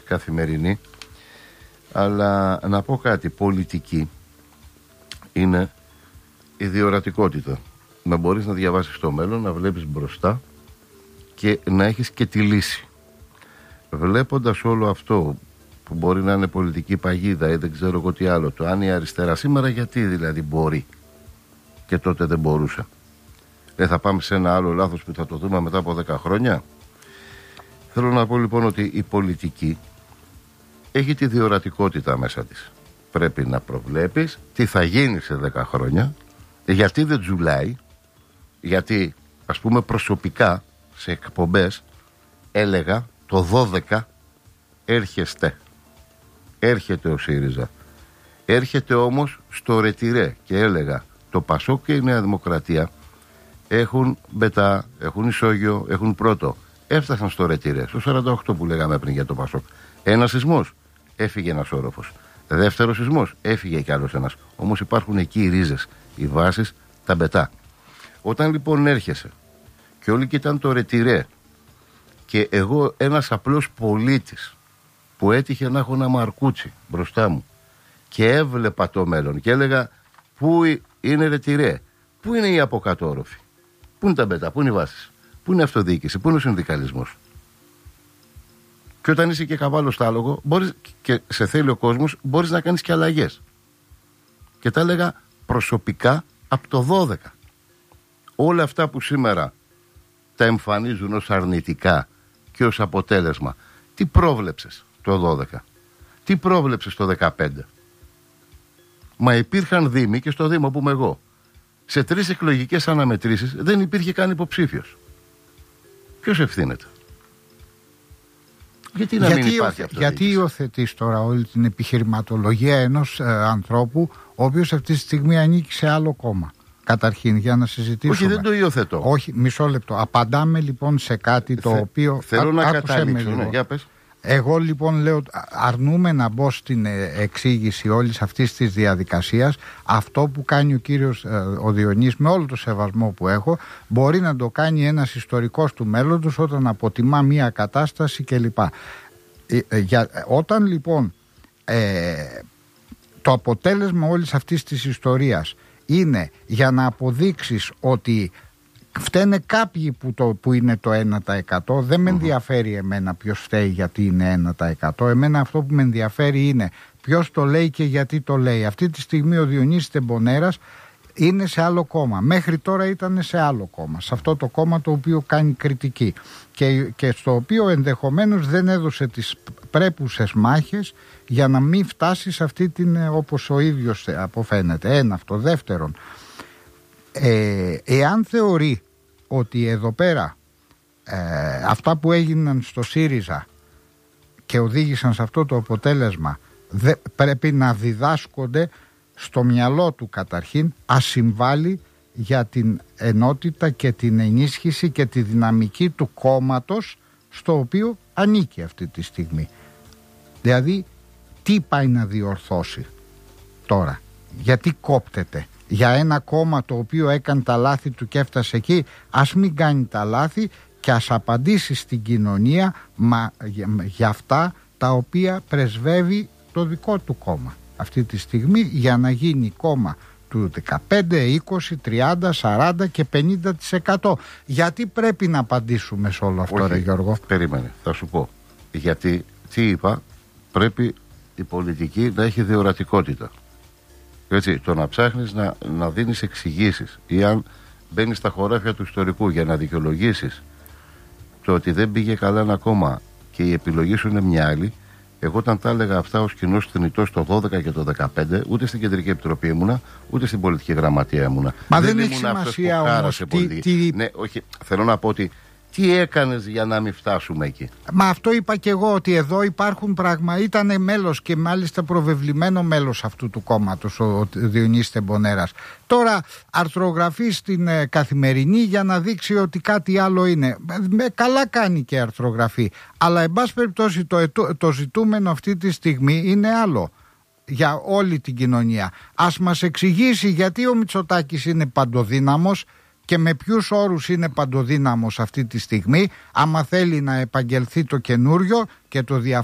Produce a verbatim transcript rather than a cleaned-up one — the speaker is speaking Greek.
Καθημερινή. Αλλά να πω κάτι, πολιτική είναι η διορατικότητα. Να μπορείς να διαβάσεις το μέλλον, να βλέπεις μπροστά και να έχεις και τη λύση. Βλέποντας όλο αυτό που μπορεί να είναι πολιτική παγίδα ή δεν ξέρω εγώ τι άλλο, το αν η αριστερά σήμερα γιατί δηλαδή μπορεί και τότε δεν μπορούσε. Δεν θα πάμε σε ένα άλλο λάθος που θα το δούμε μετά από δέκα χρόνια. Θέλω να πω λοιπόν ότι η πολιτική έχει τη διορατικότητα μέσα της. Πρέπει να προβλέπεις τι θα γίνει σε δέκα χρόνια, γιατί δεν τζουλάει, γιατί ας πούμε προσωπικά σε εκπομπές έλεγα το δώδεκα έρχεστε, έρχεται ο ΣΥΡΙΖΑ, έρχεται όμως στο ρετυρέ και έλεγα το ΠΑΣΟΚ και η Νέα Δημοκρατία έχουν μπετά, έχουν ισόγειο, έχουν πρώτο. Έφτασαν στο ρετυρέ, στο σαράντα οκτώ που λέγαμε πριν για το ΠΑΣΟΚ. Ένας σεισμός, έφυγε ένας όροφος. Δεύτερος σεισμός, έφυγε κι άλλος ένας. Όμως υπάρχουν εκεί οι ρίζες, οι βάσεις, τα μπετά. Όταν λοιπόν έρχεσαι και όλοι κοιτάνε το ρετυρέ και εγώ ένας απλός πολίτης που έτυχε να έχω ένα μαρκούτσι μπροστά μου και έβλεπα το μέλλον και έλεγα πού είναι ρετυρέ, πού είναι οι αποκατόροφοι, πού είναι τα μπετά, πού είναι οι βάσεις, πού είναι η αυτοδιοίκηση, πού είναι ο συνδικαλισμός. Και όταν είσαι και καβάλος άλογο, μπορείς, και σε θέλει ο κόσμος, μπορείς να κάνεις και αλλαγές. Και τα έλεγα προσωπικά από το δώδεκα. Όλα αυτά που σήμερα τα εμφανίζουν ως αρνητικά και ως αποτέλεσμα, τι πρόβλεψες το δώδεκα, τι πρόβλεψες το δεκαπέντε. Μα υπήρχαν δήμοι και στο Δήμο που είμαι εγώ. Σε τρεις εκλογικές αναμετρήσεις δεν υπήρχε καν υποψήφιος. Ποιος ευθύνεται? Γιατί να γιατί μην υπάρχει αυτό? Γιατί υιοθετείς τώρα όλη την επιχειρηματολογία ενός ε, ανθρώπου ο οποίος αυτή τη στιγμή ανήκει σε άλλο κόμμα? Καταρχήν, για να συζητήσουμε. Όχι, δεν το υιοθετώ. Όχι, μισό λεπτό. Απαντάμε λοιπόν σε κάτι το Θε, οποίο. Θέλω α, να καταλήξω. Ναι, για πες. Εγώ λοιπόν λέω, αρνούμε να μπω στην εξήγηση όλης αυτής της διαδικασίας. Αυτό που κάνει ο κύριος ο Διονύσης, με όλο το σεβασμό που έχω, μπορεί να το κάνει ένας ιστορικός του μέλλοντος όταν αποτιμά μία κατάσταση κλπ. Ε, για, όταν λοιπόν ε, το αποτέλεσμα όλης αυτής της ιστορίας είναι για να αποδείξεις ότι φταίνε κάποιοι που, το, που είναι το ένα τοις εκατό. Δεν με ενδιαφέρει εμένα ποιος φταίει γιατί είναι ένα τοις εκατό. Εμένα αυτό που με ενδιαφέρει είναι ποιος το λέει και γιατί το λέει. Αυτή τη στιγμή ο Διονύσης Τεμπονέρας είναι σε άλλο κόμμα. Μέχρι τώρα ήταν σε άλλο κόμμα. Σε αυτό το κόμμα το οποίο κάνει κριτική. Και, και στο οποίο ενδεχομένως δεν έδωσε τις πρέπουσες μάχες για να μην φτάσει σε αυτή την, όπως ο ίδιος αποφαίνεται. Ένα αυτό. Δεύτερον, Ε, εάν θεωρεί ότι εδώ πέρα ε, αυτά που έγιναν στο ΣΥΡΙΖΑ και οδήγησαν σε αυτό το αποτέλεσμα δε, πρέπει να διδάσκονται στο μυαλό του καταρχήν, ας συμβάλλει για την ενότητα και την ενίσχυση και τη δυναμική του κόμματος στο οποίο ανήκει αυτή τη στιγμή. Δηλαδή τι πάει να διορθώσει τώρα, γιατί κόπτεται για ένα κόμμα το οποίο έκανε τα λάθη του και έφτασε εκεί? Ας μην κάνει τα λάθη και ας απαντήσει στην κοινωνία μα, για, για αυτά τα οποία πρεσβεύει το δικό του κόμμα αυτή τη στιγμή, για να γίνει κόμμα του δεκαπέντε, είκοσι, τριάντα, σαράντα και πενήντα τοις εκατό. Γιατί πρέπει να απαντήσουμε σε όλο αυτό? Όχι, ρε Γιώργο, περίμενε, θα σου πω. Γιατί τι είπα, πρέπει η πολιτική να έχει διορατικότητα. Έτσι, το να ψάχνεις να, να δίνεις εξηγήσεις ή αν μπαίνεις στα χωράφια του ιστορικού για να δικαιολογήσεις το ότι δεν πήγε καλά ένα κόμμα και η επιλογή σου είναι μια άλλη. Εγώ όταν τα έλεγα αυτά ως κοινός θνητός το δώδεκα και το δεκαπέντε, ούτε στην Κεντρική Επιτροπή ήμουνα, ούτε στην Πολιτική Γραμματεία ήμουνα. Μα δεν, δεν έχει σημασία όμως τι, τι... Ναι, όχι, θέλω να πω ότι τι έκανες για να μην φτάσουμε εκεί? Μα αυτό είπα και εγώ, ότι εδώ υπάρχουν πράγμα. Ήταν μέλος και μάλιστα προβεβλημένο μέλος αυτού του κόμματος ο Διονύσης Τεμπονέρας. Τώρα αρθρογραφεί στην ε, Καθημερινή για να δείξει ότι κάτι άλλο είναι. Με, καλά κάνει και αρθρογραφεί. Αλλά εν πάση περιπτώσει το, το, το ζητούμενο αυτή τη στιγμή είναι άλλο για όλη την κοινωνία. Ας μας εξηγήσει γιατί ο Μητσοτάκης είναι παντοδύναμος και με ποιους όρους είναι παντοδύναμος αυτή τη στιγμή, άμα θέλει να επαγγελθεί το καινούριο και το διαφορετικό.